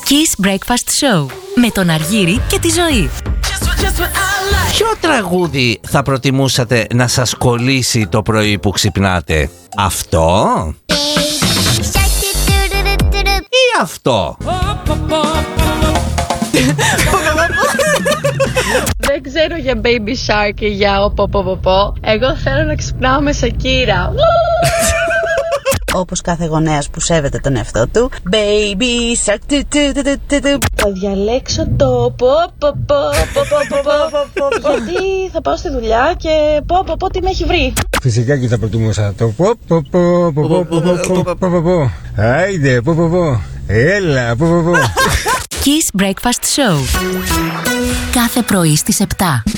Kiss Breakfast Show με τον Αργύρη και τη Ζωή. Ποιο τραγούδι θα προτιμούσατε να σας κολλήσει το πρωί που ξυπνάτε? Αυτό ή αυτό? Δεν ξέρω για Baby Shark και για οποποποπο. Εγώ θέλω να ξυπνάω με Σακύρα. Όπως κάθε γονέας που σέβεται τον εαυτό του. Baby Shark. Θα διαλέξω το γιατί θα πάω στη δουλειά και τι με έχει βρει. Φυσικά και θα προτιμούσα το άιντε έλα Kiss Breakfast Show κάθε πρωί στις 7.